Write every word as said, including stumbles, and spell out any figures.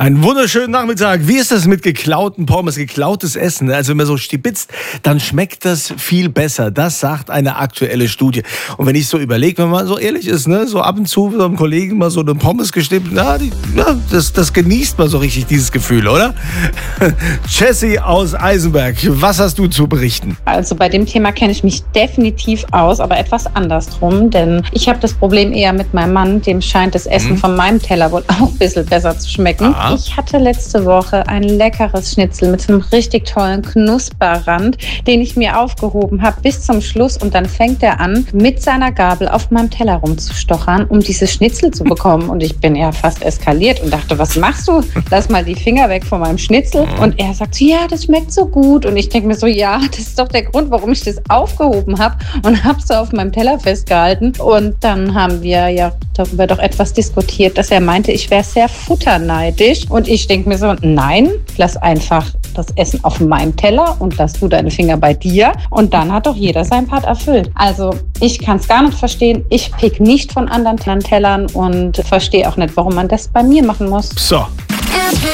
Einen wunderschönen Nachmittag. Wie ist das mit geklauten Pommes, geklautes Essen? Also wenn man so stibitzt, dann schmeckt das viel besser. Das sagt eine aktuelle Studie. Und wenn ich so überlege, wenn man so ehrlich ist, ne, so ab und zu mit einem Kollegen mal so eine Pommes gestippt, na, die, ja, das, das genießt man so richtig, dieses Gefühl, oder? Jessie aus Eisenberg, was hast du zu berichten? Also bei dem Thema kenne ich mich definitiv aus, aber etwas andersrum, denn ich habe das Problem eher mit meinem Mann, dem scheint das Essen mhm. von meinem Teller wohl auch ein bisschen besser zu schmecken. Aha. Ich hatte letzte Woche ein leckeres Schnitzel mit einem richtig tollen Knusperrand, den ich mir aufgehoben habe bis zum Schluss, und dann fängt er an, mit seiner Gabel auf meinem Teller rumzustochern, um dieses Schnitzel zu bekommen, und ich bin ja fast eskaliert und dachte, was machst du? Lass mal die Finger weg von meinem Schnitzel. Und er sagt, ja, das schmeckt so gut, und ich denke mir so, ja, das ist doch der Grund, warum ich das aufgehoben habe, und habe es auf meinem Teller festgehalten. Und dann haben wir ja darüber doch etwas diskutiert, dass er meinte, ich wäre sehr futterneidisch. Und ich denke mir so, nein, lass einfach das Essen auf meinem Teller und lass du deine Finger bei dir. Und dann hat doch jeder seinen Part erfüllt. Also ich kann es gar nicht verstehen. Ich pick nicht von anderen Tellern und verstehe auch nicht, warum man das bei mir machen muss. So.